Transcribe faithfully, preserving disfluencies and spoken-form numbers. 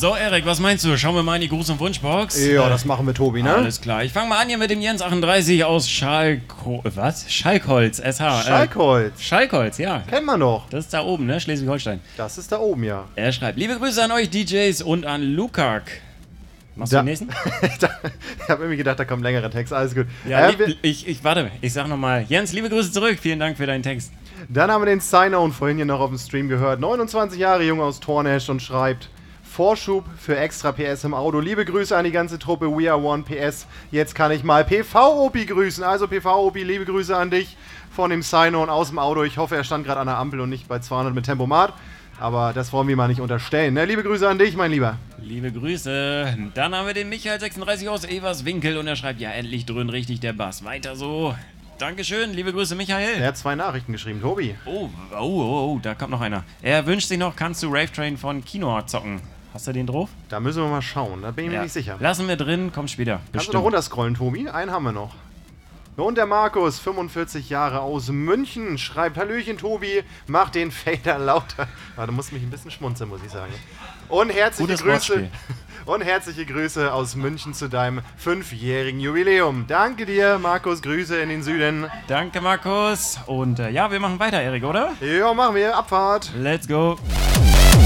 So, Erik, was meinst du? Schauen wir mal in die Gruß- und Wunschbox. Ja, das machen wir, Tobi, ne? Alles klar. Ich fange mal an hier mit dem Jens achtunddreißig aus Schalko... Was? Schalkholz, S H. Schalkholz. Äh, Schalkholz, ja. Kennt man doch. Das ist da oben, ne? Schleswig-Holstein. Das ist da oben, ja. Er schreibt, liebe Grüße an euch D Js und an Lukak. Machst Da, du den nächsten? ich habe irgendwie gedacht, da kommt ein längerer Text. Alles gut. Ja, äh, lieb, ich, ich warte. Ich sag nochmal, Jens, liebe Grüße zurück. Vielen Dank für deinen Text. Dann haben wir den Signer und vorhin hier noch auf dem Stream gehört. neunundzwanzig Jahre jung aus Tornesch und schreibt: Vorschub für extra P S im Auto. Liebe Grüße an die ganze Truppe. We are one P S. Jetzt kann ich mal P V-Opi grüßen. Also P V-Opi, liebe Grüße an dich von dem Signer und aus dem Auto. Ich hoffe, er stand gerade an der Ampel und nicht bei zweihundert mit Tempomat. Aber das wollen wir mal nicht unterstellen. Ne? Liebe Grüße an dich, mein Lieber. Liebe Grüße. Dann haben wir den Michael sechsunddreißig aus Everswinkel und er schreibt, ja, endlich dröhnt richtig der Bass. Weiter so. Dankeschön, liebe Grüße, Michael. Er hat zwei Nachrichten geschrieben, Tobi. Oh, oh, oh, oh, da kommt noch einer. Er wünscht sich noch, kannst du Rave Train von Kinoa zocken. Hast du den drauf? Da müssen wir mal schauen, da bin ich mir Ja. nicht sicher. Lassen wir drin, kommt später. Kannst Bestimmt. du noch runterscrollen, Tobi? Einen haben wir noch. Und der Markus, fünfundvierzig Jahre aus München, schreibt: Hallöchen Tobi, mach den Fader lauter. Ah, du musst mich ein bisschen schmunzeln, muss ich sagen. Und herzliche Gutes Grüße. Wortspiel. Und herzliche Grüße aus München zu deinem fünfjährigen Jubiläum. Danke dir, Markus, Grüße in den Süden. Danke, Markus. Und äh, ja, wir machen weiter, Erik, oder? Ja, machen wir, Abfahrt. Let's go.